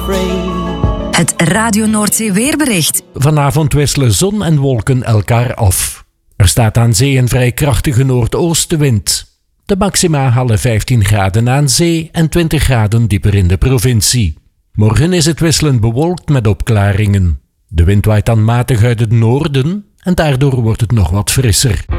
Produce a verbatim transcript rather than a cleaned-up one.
afraid. Het Radio Noordzee weerbericht. Vanavond wisselen zon en wolken elkaar af. Er staat aan zee een vrij krachtige noordoostenwind. De maxima halen vijftien graden aan zee en twintig graden dieper in de provincie. Morgen is het wisselend bewolkt met opklaringen. De wind waait dan matig uit het noorden en daardoor wordt het nog wat frisser.